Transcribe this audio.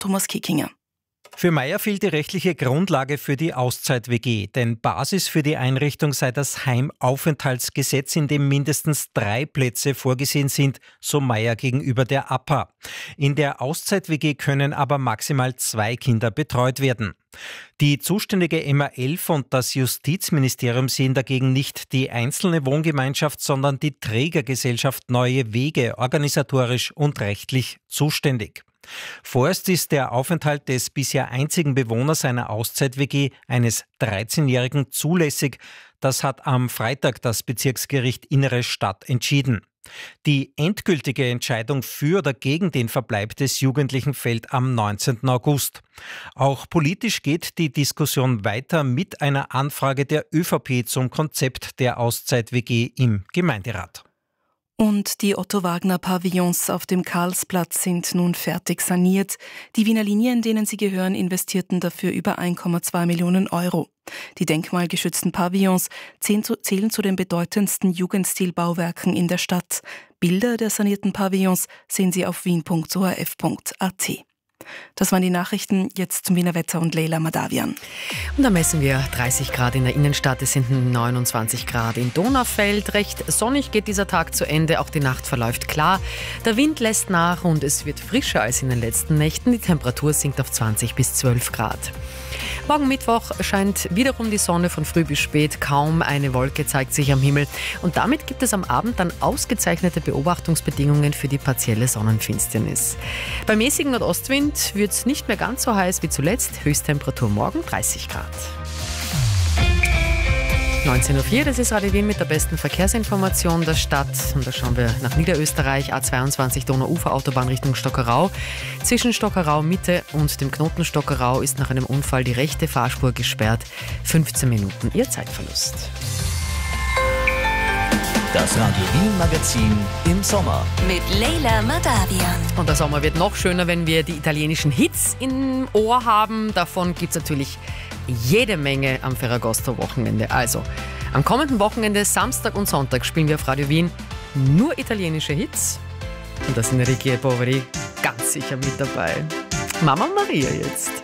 Thomas Kickinger. Für Meier fehlt die rechtliche Grundlage für die Auszeit-WG, denn Basis für die Einrichtung sei das Heimaufenthaltsgesetz, in dem mindestens 3 Plätze vorgesehen sind, so Meier gegenüber der APA. In der Auszeit-WG können aber maximal 2 Kinder betreut werden. Die zuständige MA11 und das Justizministerium sehen dagegen nicht die einzelne Wohngemeinschaft, sondern die Trägergesellschaft Neue Wege organisatorisch und rechtlich zuständig. Vorerst ist der Aufenthalt des bisher einzigen Bewohners einer Auszeit-WG, eines 13-Jährigen, zulässig. Das hat am Freitag das Bezirksgericht Innere Stadt entschieden. Die endgültige Entscheidung für oder gegen den Verbleib des Jugendlichen fällt am 19. August. Auch politisch geht die Diskussion weiter mit einer Anfrage der ÖVP zum Konzept der Auszeit-WG im Gemeinderat. Und die Otto-Wagner-Pavillons auf dem Karlsplatz sind nun fertig saniert. Die Wiener Linien, denen sie gehören, investierten dafür über 1,2 Millionen Euro. Die denkmalgeschützten Pavillons zählen zu den bedeutendsten Jugendstilbauwerken in der Stadt. Bilder der sanierten Pavillons sehen Sie auf wien.orf.at. Das waren die Nachrichten, jetzt zum Wiener Wetter und Leila Madavian. Und da messen wir 30 Grad in der Innenstadt, es sind 29 Grad in Donaufeld. Recht sonnig geht dieser Tag zu Ende, auch die Nacht verläuft klar. Der Wind lässt nach und es wird frischer als in den letzten Nächten. Die Temperatur sinkt auf 20 bis 12 Grad. Morgen Mittwoch scheint wiederum die Sonne von früh bis spät. Kaum eine Wolke zeigt sich am Himmel. Und damit gibt es am Abend dann ausgezeichnete Beobachtungsbedingungen für die partielle Sonnenfinsternis. Bei mäßigem Nordostwind wird es nicht mehr ganz so heiß wie zuletzt. Höchsttemperatur morgen 30 Grad. 19.04 Uhr, das ist Radio Wien mit der besten Verkehrsinformation der Stadt. Und da schauen wir nach Niederösterreich, A22 Donauuferautobahn Richtung Stockerau. Zwischen Stockerau Mitte und dem Knoten Stockerau ist nach einem Unfall die rechte Fahrspur gesperrt. 15 Minuten Ihr Zeitverlust. Das Radio Wien Magazin im Sommer. Mit Leila Madavian. Und der Sommer wird noch schöner, wenn wir die italienischen Hits im Ohr haben. Davon gibt es natürlich jede Menge am Ferragosto-Wochenende. Also, am kommenden Wochenende, Samstag und Sonntag, spielen wir auf Radio Wien nur italienische Hits. Und da sind Ricky e Poveri ganz sicher mit dabei. Mama Maria jetzt.